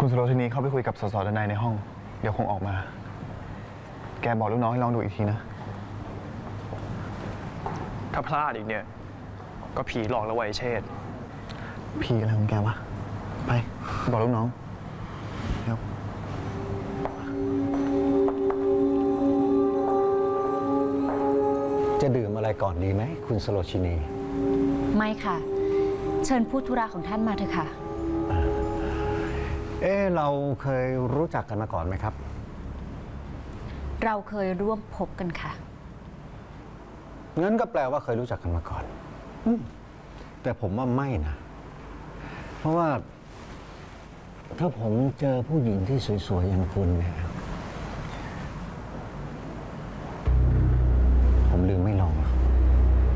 คุณสุโรชินีเข้าไปคุยกับสสดนัยในห้องเดี๋ยวคงออกมาแกบอกลูกน้องให้ลองดูอีกทีนะถ้าพลาดอีกเนี่ยก็ผีหลอกแล้วไวเชษผีอะไรของแกวะไปบอกลูกน้องเร็วจะดื่มอะไรก่อนดีไหมคุณสโรชินีไม่ค่ะเชิญพูดธุระของท่านมาเถอะค่ะเราเคยรู้จักกันมาก่อนไหมครับเราเคยร่วมพบกันค่ะงั้นก็แปลว่าเคยรู้จักกันมาก่อนแต่ผมว่าไม่นะเพราะว่าถ้าผมเจอผู้หญิงที่สวยๆอย่างคุณเนี่ย